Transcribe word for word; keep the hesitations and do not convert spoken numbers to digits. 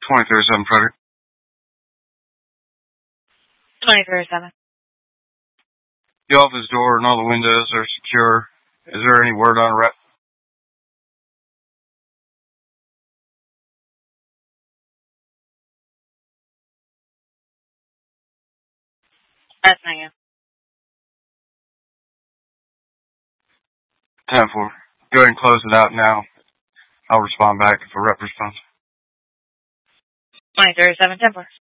twenty thirty-seven, Frederick. twenty thirty-seven. The office door and all the windows are secure. Is there any word on arrest? That's not you. ten four. Go ahead and close it out now. I'll respond back if a rep responds. twenty thirty-seven, ten four.